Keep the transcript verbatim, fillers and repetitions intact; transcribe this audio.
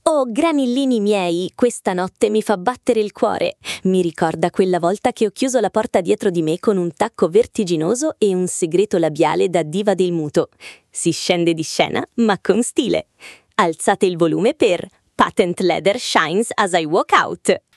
Oh, granillini miei, questa notte mi fa battere il cuore. Mi ricorda quella volta che ho chiuso la porta dietro di me con un tacco vertiginoso e un segreto labiale da diva del muto. Si scende di scena, ma con stile. Alzate il volume per Patent Leather Shines as I Walk Out.